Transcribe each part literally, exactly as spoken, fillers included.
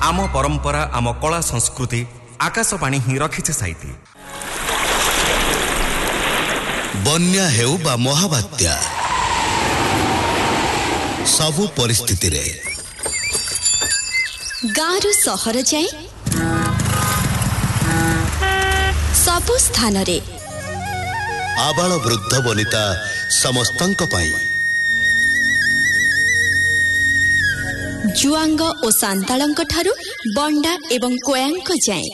आम परंपरा आम कला संस्कृति आकाशवाणी ही रखिছে साइती। बन्या हेउ बा महाबात्या सबु परिस्थिति रे गाँव सहर जाए सबु स्थान रे आबाल वृद्ध वनिता समस्तंक पाई जुआंग और सांतालंक ठारू बंडा एवं कोयांक जाए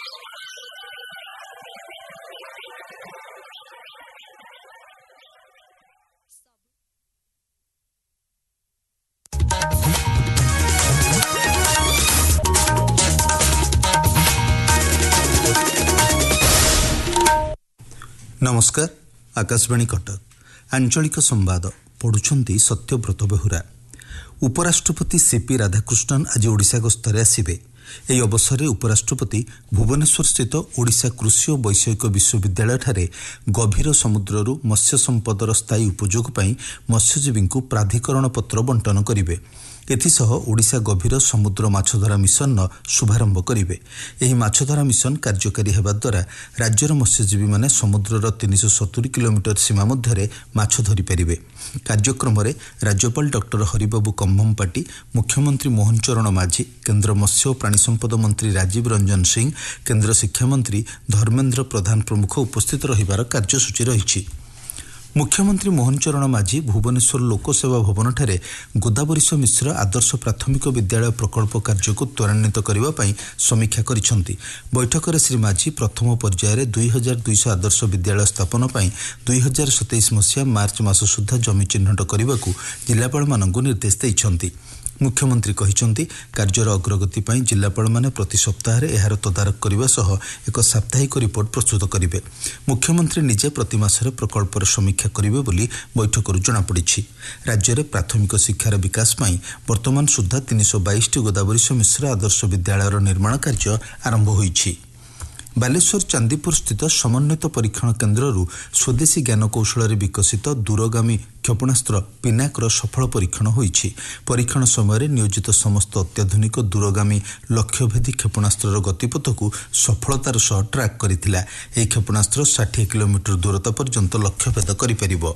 नमस्कार। आकाशवाणी कटक आंचलिक संवाद पढ़ुछंती सत्यव्रत बेहुरा। उपराष्ट्रपति सीपी राधाकृष्णन आज ओडिशा गस्तरे आसिबे। एही अवसर उपराष्ट्रपति भुवनेश्वर स्थित ओडिशा कृषि और वैषयिक विश्वविद्यालय ठारे गभीर समुद्ररू मत्स्य संपदर स्थायी उपयोग पई मत्स्यजीवी को प्राधिकरण पत्र बंटन करिवे। एथिसह ओडिशा गभीर समुद्र माछधरा मिशन शुभारंभ करिवे। एही माछधरा मिशन कार्यकारी हेबा द्वारा राज्यर मत्स्यजीवी माने समुद्रर तीन सौ सत्तर किलोमीटर सीमा मध्यरे माछ धरि परिवे। कार्यक्रम रे राज्यपाल डॉक्टर हरिबाबू कंभमपाटी, मुख्यमंत्री मोहन चरण माझी, केंद्र मत्स्य और प्राणी संपद मंत्री राजीव रंजन सिंह, केंद्र शिक्षा मंत्री धर्मेंद्र प्रधान प्रमुख उपस्थित रहिबार कार्यसूची रहिछि। मुख्यमंत्री मोहन चरण माझी भुवनेश्वर लोकसेवा भवन ठारे गोदावरीश मिश्र आदर्श प्राथमिक विद्यालय प्रकल्प कार्य को त्वरान्वित करने पर समीक्षा करिसेंति। बैठक में श्री माझी प्रथम पर्यायर दुई हजार दुईश आदर्श विद्यालय स्थापन पर दुई हजार सतैश मसीहा मार्च मास सुधा जमी चिन्हट करने को जिलापाल मानक निर्देश देइछंति। मुख्यमंत्री कहिसेंति कार्यर अग्रगति पर जिलापाल माने प्रति सप्ताह एहार तदारक करने सह एक साप्ताहिक रिपोर्ट प्रस्तुत करिवे। मुख्यमंत्री निजे प्रति मासरे प्रकल्पर समीक्षा करिवे बोली बैठकरू जଣାपड़िछि। राज्य में प्राथमिक शिक्षार विकास पर वर्तमान सुधा तीन सौ बाईस टी गोदावरीश मिश्र आदर्श विद्यालयर निर्माण कार्य आरंभ होइछि। बालेश्वर चांदीपुर स्थित समन्वित परीक्षण केन्द्ररू स्वदेशी ज्ञानकौशल विकसित दूरगामी क्षेपणास्त्र पिनाकर सफल परीक्षण होइछि। परीक्षण समय नियोजित समस्त अत्याधुनिक दूरगामी लक्ष्यभेदी क्षेपणास्त्र गतिपथ को सफलतार सह ट्रैक करिथिला। एही क्षेपणास्त्र साठ किलोमीटर दूरता पर्यंत लक्ष्यभेद करिपरिबो।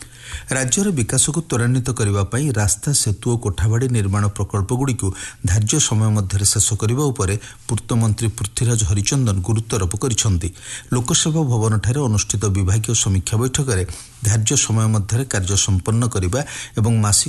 राज्यर विकास को त्वरान्वित करने रास्ता सेतु और कोठाबाड़ी निर्माण प्रकल्पगुड़िक धार्य समय मध्य शेष करने उपर पूर्तमंत्री पृथ्वीराज हरिचंदन गुरुत्वारोप करिसेंति। लोकसेवा भवन ठारे अनुष्ठित विभागीय समीक्षा बैठक में धार्य समय मध्य कार्य संपन्न करने और मासिक